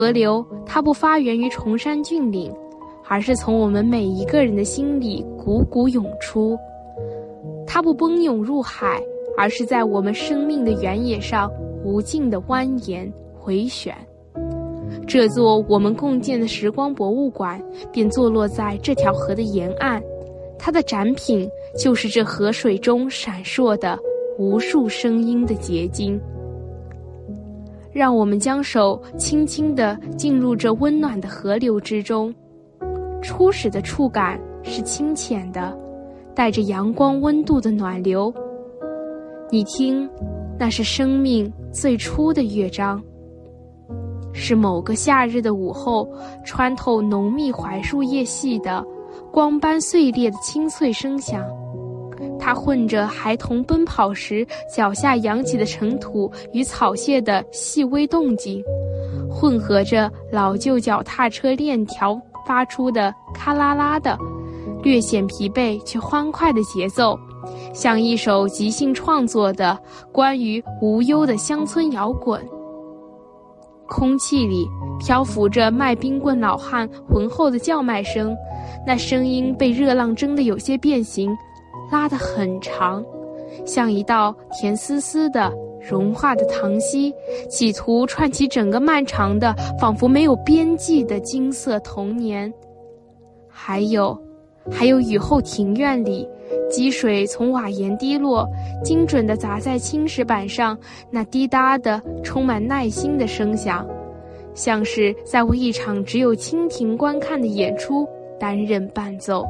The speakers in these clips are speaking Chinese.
河流它不发源于崇山峻岭，而是从我们每一个人的心里汩汩涌出。它不奔涌入海，而是在我们生命的原野上无尽的蜿蜒回旋。这座我们共建的时光博物馆便坐落在这条河的沿岸，它的展品就是这河水中闪烁的无数声音的结晶。让我们将手轻轻地进入这温暖的河流之中，初始的触感是清浅的，带着阳光温度的暖流。你听，那是生命最初的乐章，是某个夏日的午后穿透浓密槐树叶隙的光斑碎裂的清脆声响。它混着孩童奔跑时脚下扬起的尘土与草屑的细微动静，混合着老旧脚踏车链条发出的咔啦啦的略显疲惫却欢快的节奏，像一首即兴创作的关于无忧的乡村摇滚。空气里漂浮着卖冰棍老汉浑厚的叫卖声，那声音被热浪蒸得有些变形，拉得很长，像一道甜丝丝的融化的糖稀，企图串起整个漫长的仿佛没有边际的金色童年。还有雨后庭院里积水从瓦檐滴落，精准地砸在青石板上，那滴答的充满耐心的声响，像是在为一场只有蜻蜓观看的演出担任伴奏。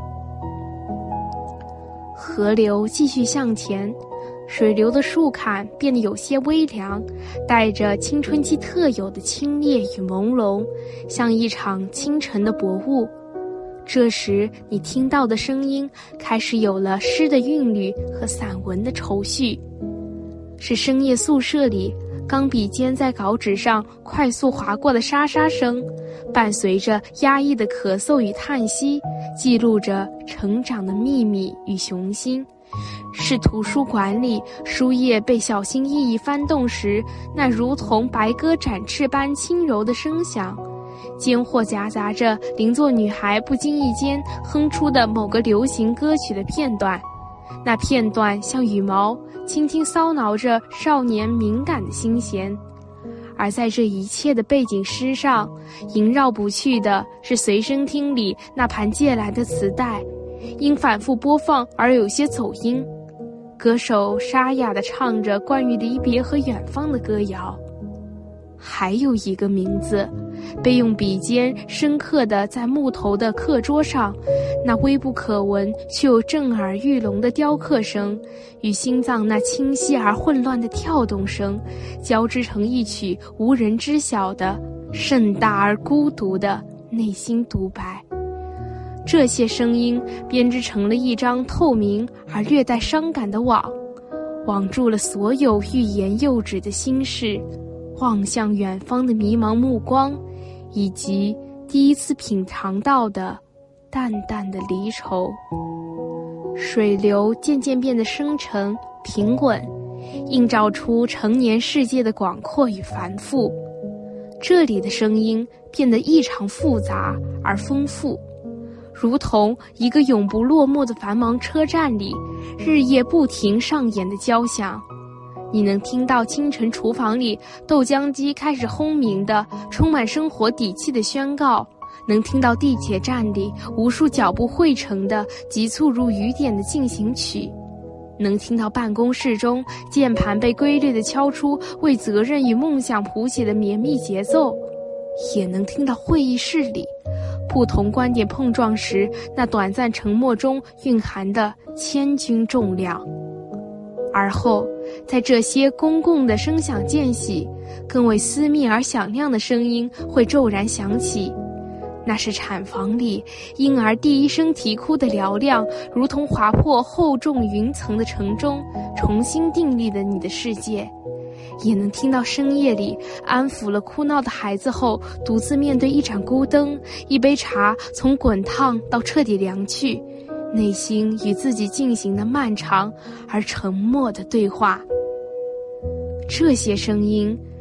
河流继续向前，水流的树坎变得有些微凉，带着青春期特有的清冽与朦胧，像一场清晨的薄雾。这时你听到的声音开始有了诗的韵律和散文的愁绪，是深夜宿舍里钢笔尖在稿纸上快速划过的沙沙声，伴随着压抑的咳嗽与叹息，记录着成长的秘密与雄心。是图书馆里书页被小心翼翼翻动时那如同白鸽展翅般轻柔的声响，间或夹杂着邻座女孩不经意间哼出的某个流行歌曲的片段，那片段像羽毛轻轻搔挠着少年敏感的心弦。而在这一切的背景诗上，萦绕不去的是随身听里那盘借来的磁带，因反复播放而有些走音，歌手沙哑地唱着关于离别和远方的歌谣。还有一个名字被用笔尖深刻地在木头的课桌上，那微不可闻却又震耳欲聋的雕刻声与心脏那清晰而混乱的跳动声交织成一曲无人知晓的盛大而孤独的内心独白。这些声音编织成了一张透明而略带伤感的网，网住了所有欲言又止的心事，望向远方的迷茫目光，以及第一次品尝到的淡淡的离愁。水流渐渐变得深沉平稳，映照出成年世界的广阔与繁复。这里的声音变得异常复杂而丰富，如同一个永不落幕的繁忙车站里日夜不停上演的交响。你能听到清晨厨房里豆浆机开始轰鸣的充满生活底气的宣告，能听到地铁站里无数脚步汇成的急促如雨点的进行曲，能听到办公室中键盘被规律地敲出为责任与梦想谱写的绵密节奏，也能听到会议室里不同观点碰撞时那短暂沉默中蕴含的千钧重量。而后在这些公共的声响间隙，更为私密而响亮的声音会骤然响起，那是产房里婴儿第一声啼哭的嘹亮，如同划破厚重云层的城中重新订立了你的世界。也能听到深夜里安抚了哭闹的孩子后，独自面对一盏孤灯，一杯茶从滚烫到彻底凉去，内心与自己进行的漫长而沉默的对话。这些声音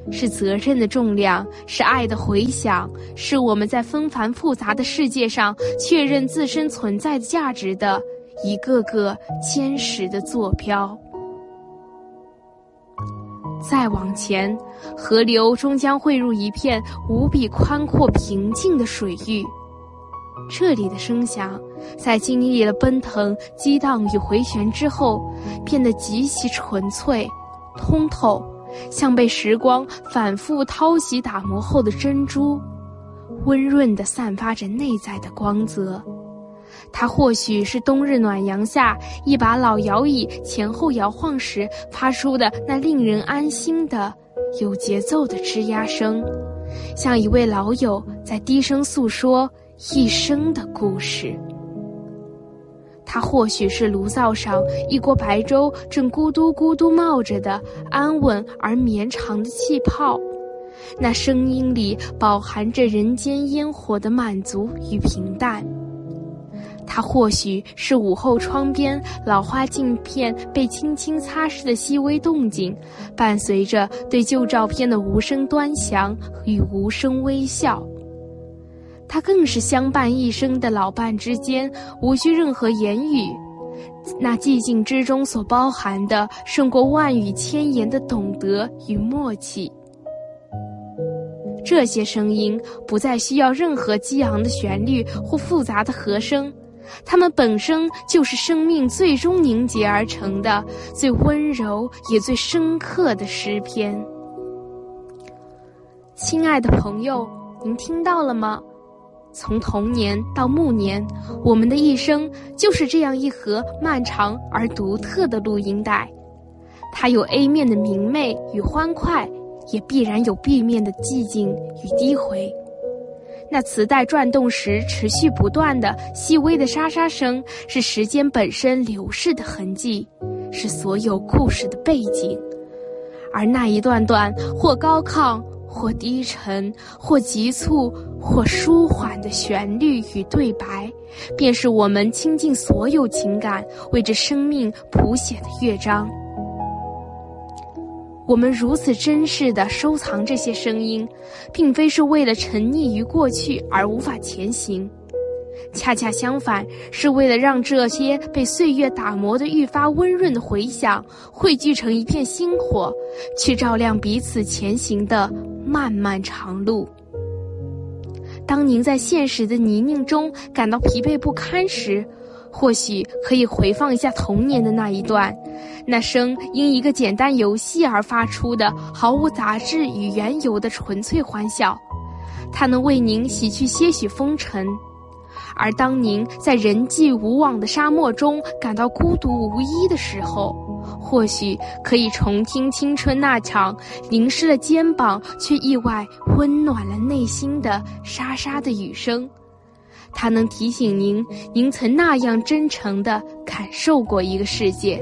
是责任的重量，是爱的回响，是我们在纷繁复杂的世界上确认自身存在的价值的一个个坚实的坐标。再往前，河流终将汇入一片无比宽阔平静的水域。这里的声响在经历了奔腾、激荡与回旋之后，变得极其纯粹、通透，像被时光反复淘洗打磨后的珍珠，温润地散发着内在的光泽。它或许是冬日暖阳下一把老摇椅前后摇晃时发出的那令人安心的有节奏的吱呀声，像一位老友在低声诉说一生的故事。它或许是炉灶上一锅白粥正咕嘟咕嘟冒着的安稳而绵长的气泡，那声音里饱含着人间烟火的满足与平淡。它或许是午后窗边老花镜片被轻轻擦拭的细微动静，伴随着对旧照片的无声端详与无声微笑。它更是相伴一生的老伴之间无需任何言语，那寂静之中所包含的胜过万语千言的懂得与默契。这些声音不再需要任何激昂的旋律或复杂的和声，它们本身就是生命最终凝结而成的最温柔也最深刻的诗篇。亲爱的朋友，您听到了吗？从童年到暮年，我们的一生就是这样一盒漫长而独特的录音带。它有 A 面的明媚与欢快，也必然有 B 面的寂静与低回。那磁带转动时持续不断的细微的沙沙声，是时间本身流逝的痕迹，是所有故事的背景。而那一段段或高亢或低沉或急促或舒缓的旋律与对白，便是我们倾尽所有情感为这生命谱写的乐章。我们如此珍视地收藏这些声音，并非是为了沉溺于过去而无法前行，恰恰相反，是为了让这些被岁月打磨得愈发温润的回响汇聚成一片星火，去照亮彼此前行的漫漫长路。当您在现实的泥泞中感到疲惫不堪时，或许可以回放一下童年的那一段，那声因一个简单游戏而发出的毫无杂质与缘由的纯粹欢笑，它能为您洗去些许风尘。而当您在人迹无往的沙漠中感到孤独无依的时候，或许可以重听青春那场淋湿了肩膀却意外温暖了内心的沙沙的雨声，它能提醒您，您曾那样真诚地感受过一个世界。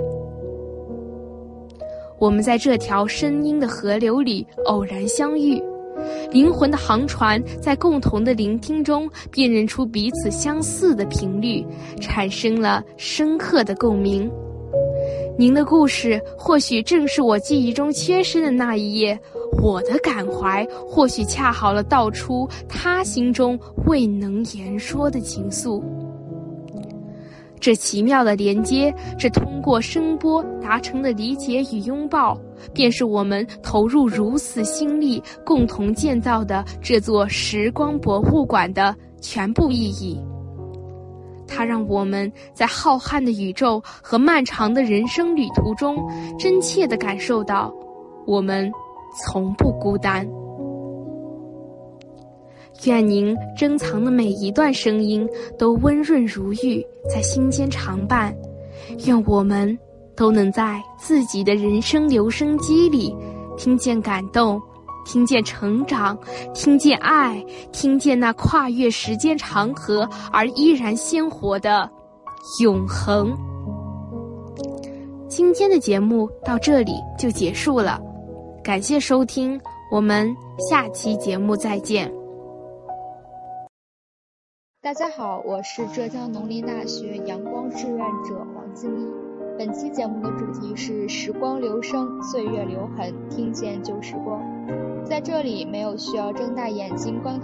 我们在这条声音的河流里偶然相遇，灵魂的航船在共同的聆听中辨认出彼此相似的频率，产生了深刻的共鸣。您的故事或许正是我记忆中缺失的那一页，我的感怀或许恰好了道出他心中未能言说的情愫。这奇妙的连接，这通过声波达成的理解与拥抱，便是我们投入如此心力共同建造的这座时光博物馆的全部意义。它让我们在浩瀚的宇宙和漫长的人生旅途中，真切地感受到我们从不孤单。愿您珍藏的每一段声音都温润如玉，在心间常伴。愿我们都能在自己的人生留声机里听见感动，听见成长，听见爱，听见那跨越时间长河而依然鲜活的永恒。今天的节目到这里就结束了，感谢收听，我们下期节目再见。 大家好，我是浙江农林大学阳光志愿者黄金一。本期节目的主题是时光留声，岁月留痕，听见旧时光。 在这里没有需要睁大眼睛观看